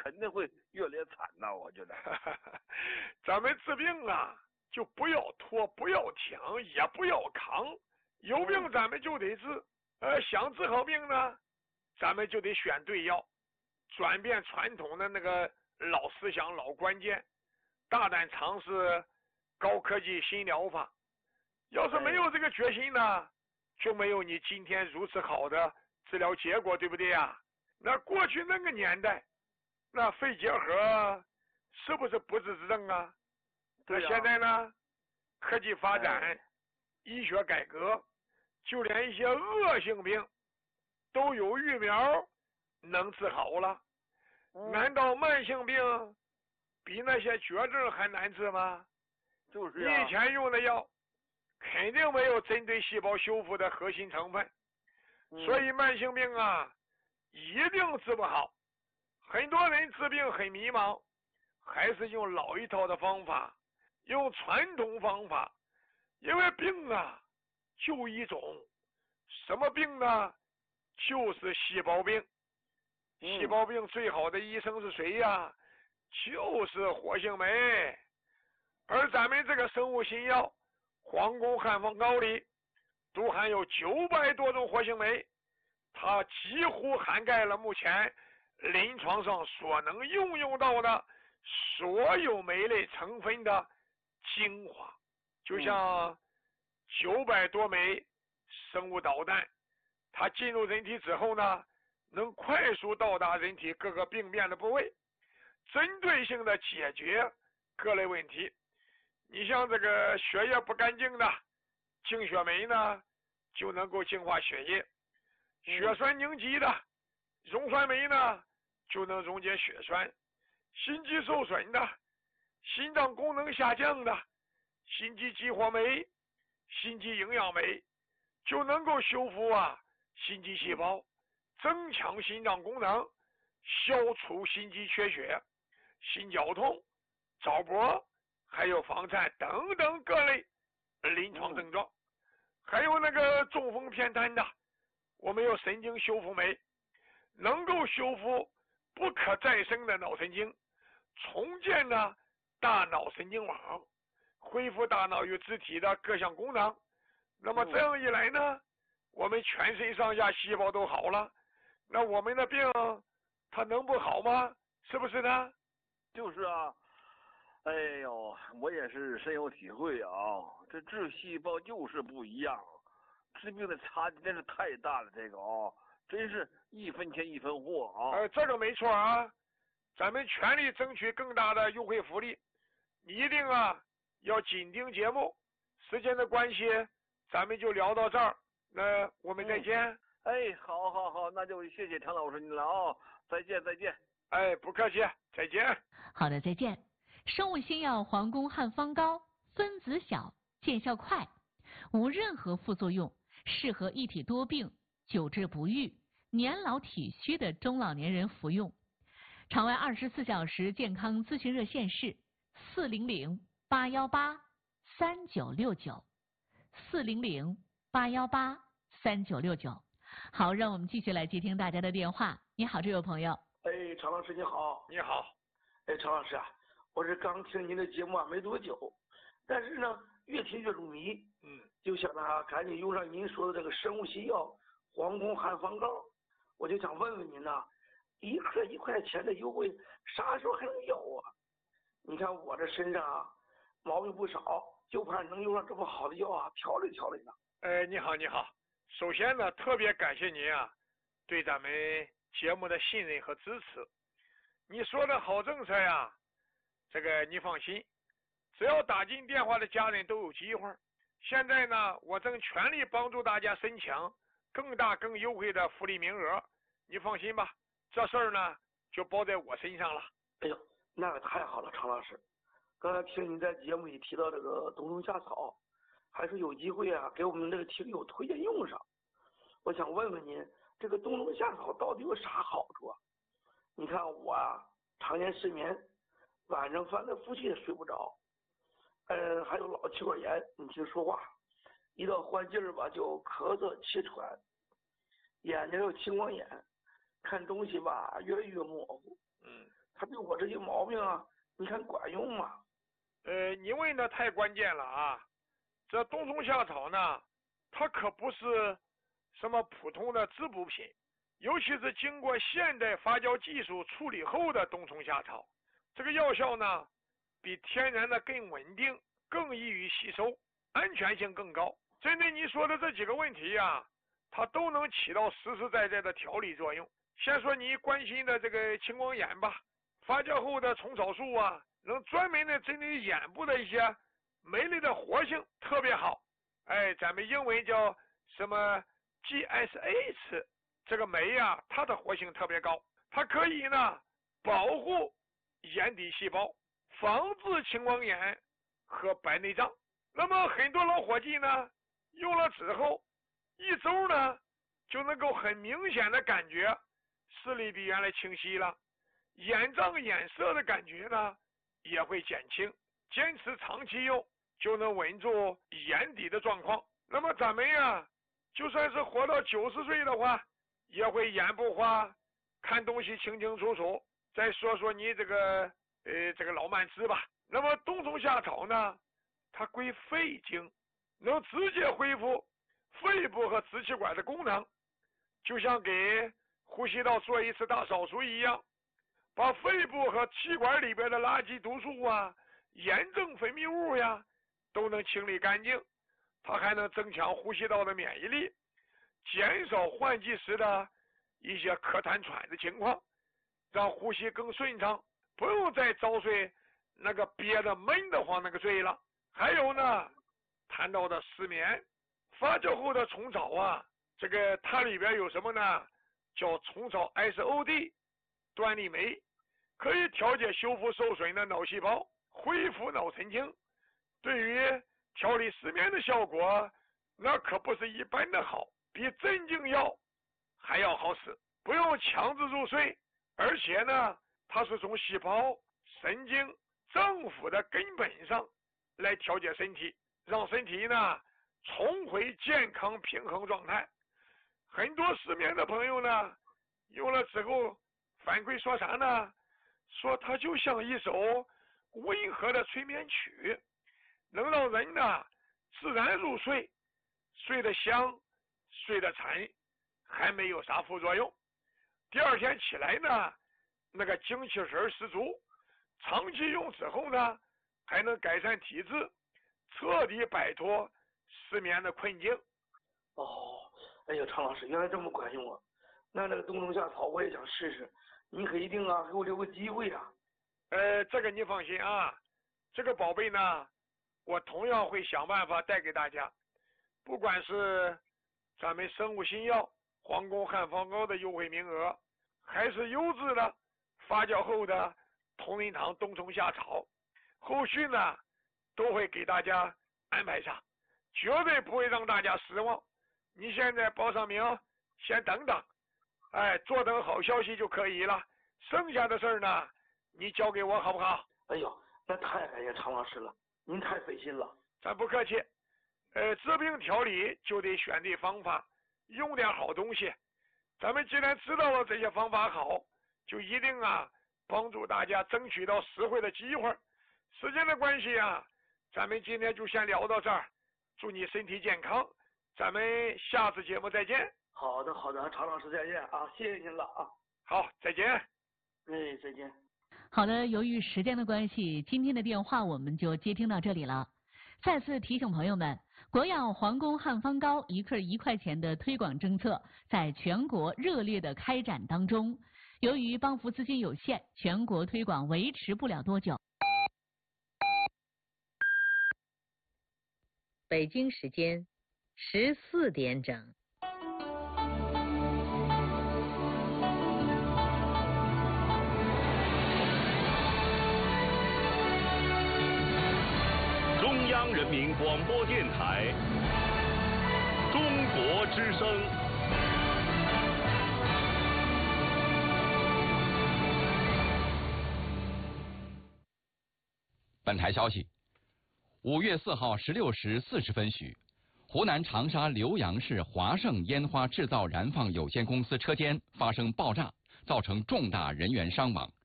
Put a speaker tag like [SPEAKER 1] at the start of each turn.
[SPEAKER 1] 肯定会越来越惨呐，我觉得。
[SPEAKER 2] 咱们治病啊，就不要拖，不要挺，也不要扛，有病咱们就得治。想治好病呢，咱们就得选对药，转变传统的那个老思想、老观念，大胆尝试高科技新疗法。要是没有这个决心呢，就没有你今天如此好的治疗结果，对不对呀？那过去那个年代，那肺结核是不是不治之症啊？那现在呢，科技发展，医学改革，就连一些恶性病都有疫苗能治好了。难道慢性病比那些绝症还难治吗？
[SPEAKER 1] 就是
[SPEAKER 2] 你以前用的药肯定没有针对细胞修复的核心成分，所以慢性病啊一定治不好。很多人治病很迷茫，还是用老一套的方法，用传统方法。因为病啊就一种，什么病呢？就是细胞病。细胞病最好的医生是谁呀？就是活性酶。而咱们这个生物新药皇宫汉方膏里都含有900多种活性酶，它几乎涵盖了目前临床上所能应用到的所有酶类成分的精华。就像900多枚生物导弹，它进入人体之后呢，能快速到达人体各个病变的部位，针对性的解决各类问题。你像这个血液不干净的净血酶呢，就能够净化血液；血栓凝集的溶栓酶呢，就能溶解血栓；心肌受损的、心脏功能下降的心肌激活酶、心肌营养酶，就能够修复心肌细胞，增强心脏功能，消除心肌缺血、心绞痛、早搏，还有房颤等等各类临床症状。还有那个中风偏瘫的，我们有神经修复酶，能够修复不可再生的脑神经，重建呢大脑神经网，恢复大脑与肢体的各项功能。那么这样一来呢，我们全身上下细胞都好了，那我们的病它能不好吗？是不是呢？
[SPEAKER 1] 就是啊。哎呦，我也是深有体会啊！这治细胞就是不一样，治病的差距真是太大了，这个真是一分钱一分货啊！
[SPEAKER 2] 这个没错啊，咱们全力争取更大的优惠福利，你一定要紧盯节目。时间的关系，咱们就聊到这儿，那我们再见。
[SPEAKER 1] 哎，好，那就谢谢常老师您了再见。
[SPEAKER 2] 哎，不客气，再见。
[SPEAKER 3] 好的，再见。生物新药皇宫汉方膏，分子小，见效快，无任何副作用，适合一体多病、久治不愈、年老体虚的中老年人服用。场外24小时健康咨询热线是400-818-3969，400-818-3969。好，让我们继续来接听大家的电话。你好，这位朋友。
[SPEAKER 4] 哎，常老师你好。
[SPEAKER 2] 你好。
[SPEAKER 4] 哎，常老师我是刚听您的节目没多久，但是呢越听越入迷，就想赶紧用上您说的这个生物新药皇宫汉方膏，我就想问问您1克1块钱的优惠啥时候还能有你看我这身上毛病不少，就怕能用上这么好的药调理调理呢。
[SPEAKER 2] 你好。首先呢，特别感谢您对咱们节目的信任和支持。你说的好政策这个你放心，只要打进电话的家人都有机会。现在呢，我正全力帮助大家申请更大更优惠的福利名额，你放心吧，这事儿呢就包在我身上了。
[SPEAKER 4] 哎呦，那个太好了，常老师。刚才听您在节目里提到这个冬虫夏草，还是有机会给我们这个听友推荐用上。我想问问您，这个冬虫夏草到底有啥好处你看我常年失眠，晚上翻来覆去也睡不着，还有老气管炎，你听说话，一到换季就咳嗽气喘，眼睛有青光眼，看东西越来越模糊。它毛病啊，你看管用吗？
[SPEAKER 2] 你问的太关键了啊！这冬虫夏草呢，它可不是什么普通的滋补品，尤其是经过现代发酵技术处理后的冬虫夏草，这个药效呢，比天然的更稳定，更易于吸收，安全性更高。针对你说的这几个问题呀，它都能起到实实在在的调理作用。先说你关心的这个青光眼吧，发酵后的虫草素啊，能专门的针对眼部的一些酶类的活性特别好。咱们英文叫什么 GSH 这个酶呀，它的活性特别高，它可以呢保护眼底细胞，防治青光眼和白内障。那么很多老伙计呢，用了之后1周呢，就能够很明显的感觉视力比原来清晰了，眼胀眼涩的感觉呢也会减轻。坚持长期用，就能稳住眼底的状况。那么咱们呀，就算是活到90岁的话，也会眼不花，看东西清清楚楚。再说说你这个老慢支吧。那么冬虫夏草呢，它归肺经，能直接恢复肺部和支气管的功能，就像给呼吸道做一次大扫除一样，把肺部和气管里边的垃圾毒素啊、炎症分泌物呀都能清理干净。它还能增强呼吸道的免疫力，减少换季时的一些咳痰喘的情况，让呼吸更顺畅，不用再遭罪那个憋得闷得慌那个罪了。还有呢，谈到的失眠，发酵后的虫草啊，这个它里边有什么呢？叫虫草 SOD 端粒酶，可以调节修复受损的脑细胞，恢复脑神经。对于调理失眠的效果，那可不是一般的好，比镇静药还要好使，不用强制入睡，而且呢，它是从细胞、神经、脏腑的根本上来调节身体，让身体呢重回健康平衡状态。很多失眠的朋友呢，用了之后反馈说啥呢？说它就像一首温和的催眠曲，能让人呢自然入睡，睡得香，睡得沉，还没有啥副作用。第二天起来呢，那个精气神十足。长期用之后呢，还能改善体质，彻底摆脱失眠的困境。
[SPEAKER 4] 哎呀，常老师，原来这么管用啊！那个冬虫夏草我也想试试，您可一定啊给我留个机会啊。
[SPEAKER 2] 这个你放心啊，这个宝贝呢，我同样会想办法带给大家。不管是咱们生物新药皇宫汉方膏的优惠名额，还是优质的发酵后的同仁堂冬虫夏草，后续呢都会给大家安排上，绝对不会让大家失望。你现在报上名，先等等，坐等好消息就可以了。剩下的事儿呢，你交给我好不好？
[SPEAKER 4] 哎呦，那太感谢常老师了，您太费心了。
[SPEAKER 2] 咱不客气。治病调理就得选对方法，用点好东西。咱们既然知道了这些方法好，就一定啊帮助大家争取到实惠的机会。时间的关系啊，咱们今天就先聊到这儿。祝你身体健康，咱们下次节目再见。
[SPEAKER 4] 好的，常老师再见啊，谢谢您了啊。
[SPEAKER 2] 好，再见。
[SPEAKER 4] 再见。
[SPEAKER 3] 好的，由于时间的关系，今天的电话我们就接听到这里了。再次提醒朋友们，国药皇宫汉方膏1克1块钱的推广政策在全国热烈的开展当中。由于帮扶资金有限，全国推广维持不了多久。
[SPEAKER 5] 北京时间14点整。
[SPEAKER 6] 中央人民广播电台中国之声。
[SPEAKER 7] 本台消息，5月4号16时40分许，湖南长沙浏阳市华盛烟花制造燃放有限公司车间发生爆炸，造成重大人员伤亡，